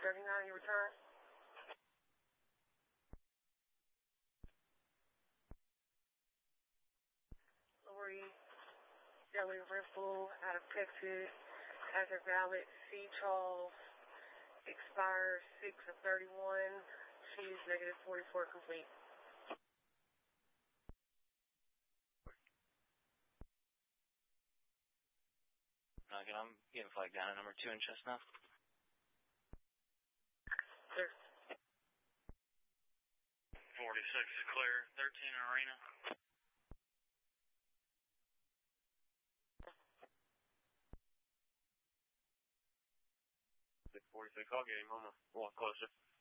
6:39, you return. Lori Deli Ripple out of Texas has a valid C. Charles, expires 6/31. She is -44 complete. Again, I'm getting flagged down at number 2 in Chestnut. Sure. 46 is clear. 13 in Arena. 646, I'll get him. I'm going to walk closer.